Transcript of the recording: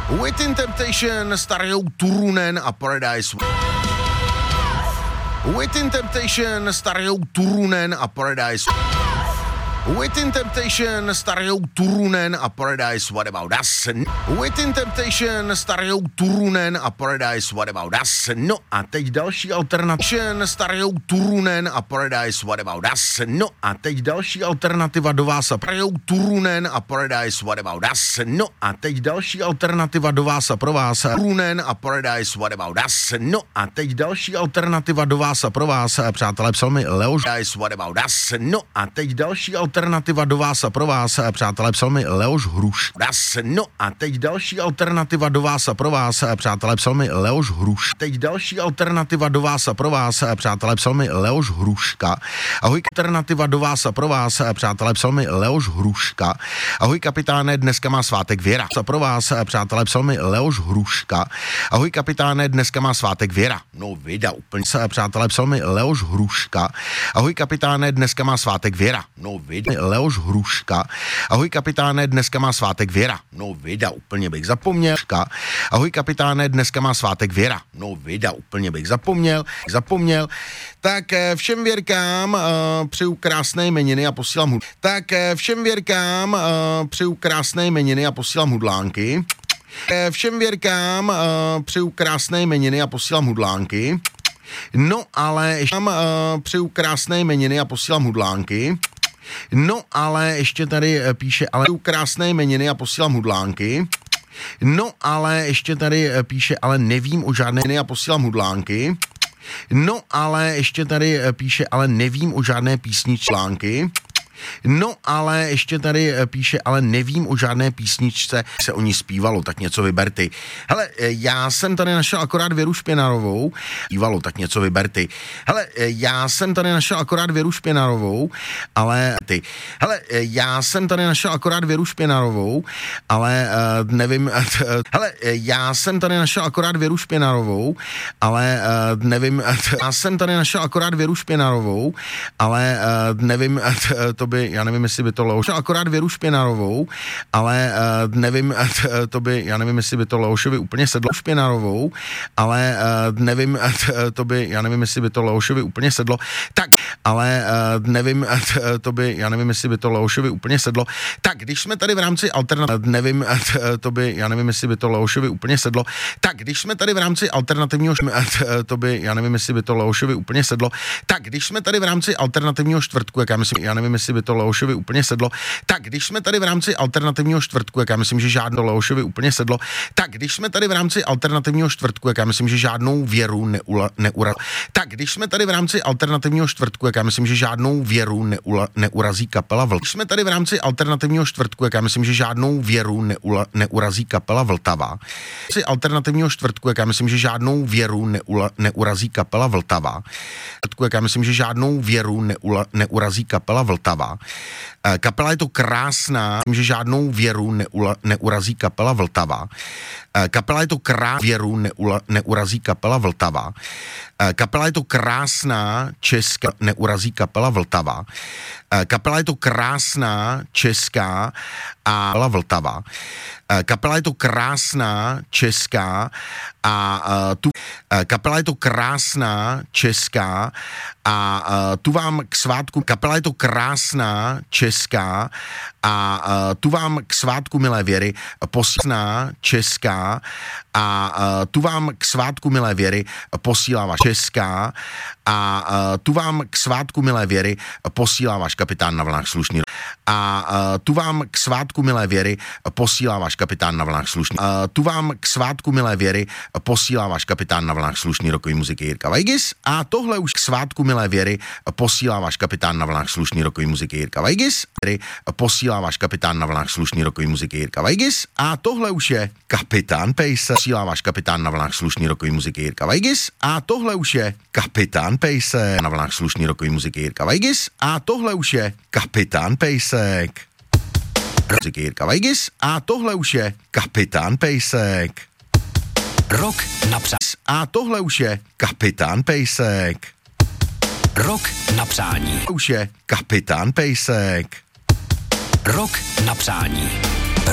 Within Temptation, starou Turunen a Paradise. Within Temptation, starou Turunen a Paradise. Within Temptation, starou Turunen a Paradise, what about us? Within Temptation, starou Turunen a Paradise, what about us? No a teď další alternativa, starou Turunen a Paradise, what about us? No a teď další alternativa do vás a starou Turunen a Paradise, what about us? No a teď další alternativa do vás a pro vás, Turunen a Paradise, what about us? No a teď další alternativa do vás a pro vás, přátelé, psal mi Leoš, what about us? No a teď další alternativa do vás a pro vás, přátelé, psal mi Leoš Hruš. No a teď další alternativa do vás a pro vás, přátelé, psal mi Leoš Hruš. Teď další alternativa do vás a pro vás, přátelé, psal mi Leoš Hruška. Ahoj, alternativa do vás a pro vás, přátelé, psal mi Leoš Hruška. Ahoj, kapitáne, dneska má svátek Věra. A pro vás, přátelé, psal mi Leoš Hruška. Ahoj, kapitáne, dneska má svátek Věra. No vida, úplně, přátelé, psal mi Leoš Hruška. Ahoj, kapitáne, dneska má svátek Věra. No vida, Leoš Hruška. Ahoj, kapitáne, dneska má svátek Věra. No vida, úplně bych zapomněl. Ahoj, kapitáne, dneska má svátek Věra. No vida, úplně bych zapomněl. Tak všem Věrkám přeju krásné jmeniny a posílám hudlánky. Tak všem Věrkám přeju krásné jmeniny a posílám hudlánky. Všem Věrkám přeju krásné jmeniny a posílám hudlánky. No ale ještě přeju krásné jmeniny a posílám hudlánky. No ale ještě tady píše, ale krásné jmeniny a posílám hudlánky. No ale ještě tady píše, ale nevím o žádné a posílám hudlánky. No ale ještě tady píše, ale nevím o žádné písničlánky. No ale ještě tady píše, ale nevím o žádné písničce, se o ní zpívalo, tak něco vyber ty. Hele, já jsem tady našel akorát Věru Špěnarovou, zpívalo, tak něco vyber ty. Hele, já jsem tady našel akorát Věru Špěnarovou, ale ty. Hele, já jsem tady našel akorát Věru Špěnarovou, ale nevím, hele, já jsem tady našel akorát Věru Špěnarovou, ale nevím, já jsem tady našel akorát Věru Špěnarovou, ale nevím, to by, já nevím, jestli by to Leoš, akorát Věru Špěnarovou, ale nevím, to by, já nevím, jestli by to Leošovi úplně sedlo Špěnarovou, ale nevím, to by, já nevím, jestli by to Leošovi úplně sedlo, tak, ale nevím, to by, já nevím, jestli by to Leošovi úplně sedlo, tak, když jsme tady v rámci nevím, to by, já nevím, jestli by to Leošovi úplně sedlo, tak, když jsme tady v rámci alternativního, to by, já nevím, jestli by to Leošovi úplně sedlo, tak, když jsme tady v rámci alternativního čtvrtku, jak já myslím, já nevím, jestli by to Leošovi úplně sedlo, tak, když jsme tady v rámci alternativního čtvrtku, jak já myslím, že žádnou Leošovi úplně sedlo, tak, když jsme tady v rámci alternativního čtvrtku, jak já myslím, že žádnou Věru tak, když jsme tady v rámci alternativního čtvrtku, jak já myslím, že žádnou Věru neurazí kapela Vltava. Jsme tady v rámci alternativního čtvrtku, jak já myslím, že žádnou Věru neurazí kapela Vltava. V alternativního čtvrtku, jak já myslím, že žádnou Věru neurazí kapela Vltava. Jak já myslím, že žádnou Věru neurazí kapela Vltava. Kapela je to krásná, že žádnou Věru neurazí kapela Vltava. Kapela je to Věru neurazí kapela Vltava. Kapela je to krásná česká, neurazí kapela Vltava. Kapela je to krásná česká a Vltava. Kapela je to krásná česká a tu kapela je to krásná česká a tu vám k svátku kapela je to krásná česká a tu vám k svátku milé Věry posílá česká a tu vám k svátku milé Věry posílá váš česká a tu vám k svátku milé Věry posílá váš kapitán na vlnách slušný a tu vám k svátku milé Věry posílá váš kapitán na vlnách slušný tu vám k svátku milé Věry posílá váš kapitán na vlnách slušný rokový muziky Jirka Vajgis a tohle už k svátku milé Věry posílá váš kapitán na vlnách slušný rokový muziky Jirka Vajgis, posílá váš kapitán na vlnách slušný rokový muziky Jirka Vajgis a tohle už je kapitán Pejse, posílá váš kapitán na vlnách slušný rokový muziky Jirka Vajgis a tohle už je kapitán Pejse na vlnách slušný rokový muziky Jirka Vajgis a tohle už je kapitán Pejsek. Muziky Jirka Vajgis a tohle už je kapitán Pejsek. Rok na přání. A tohle už je kapitán Pejsek. Rok na přání. Už je kapitán Pejsek. Rok na přání.